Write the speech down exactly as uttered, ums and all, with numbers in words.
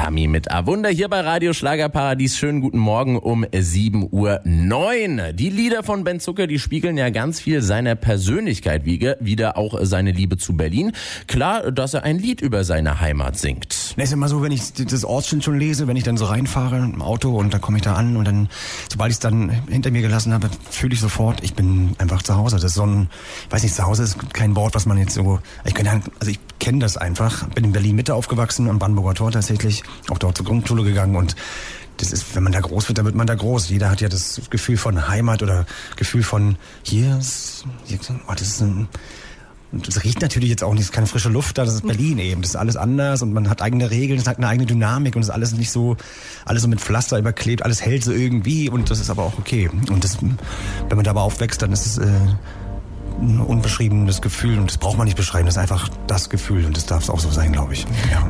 Sami mit A-Wunder hier bei Radio Schlagerparadies. Schönen guten Morgen um sieben Uhr neun. Die Lieder von Ben Zucker, die spiegeln ja ganz viel seiner Persönlichkeit wieder, auch seine Liebe zu Berlin. Klar, dass er ein Lied über seine Heimat singt. Na, ist immer so, wenn ich das Ortsschild schon lese, wenn ich dann so reinfahre im Auto und dann komme ich da an und dann, sobald ich es dann hinter mir gelassen habe, fühle ich sofort, ich bin einfach zu Hause. Das ist so ein, ich weiß nicht, zu Hause ist kein Wort, was man jetzt so, ich kann, also ich kenne das einfach, bin in Berlin-Mitte aufgewachsen, am Brandenburger Tor tatsächlich, auch dort zur Grundschule gegangen und das ist, wenn man da groß wird, dann wird man da groß. Jeder hat ja das Gefühl von Heimat oder Gefühl von hier, ist, hier oh, das ist ein, und es riecht natürlich jetzt auch nicht, es ist keine frische Luft da, das ist Berlin eben. Das ist alles anders und man hat eigene Regeln, es hat eine eigene Dynamik und es ist alles nicht so, alles so mit Pflaster überklebt, alles hält so irgendwie und das ist aber auch okay. Und das, wenn man da aber aufwächst, dann ist es äh, ein unbeschriebenes Gefühl und das braucht man nicht beschreiben, das ist einfach das Gefühl und das darf es auch so sein, glaube ich. Ja.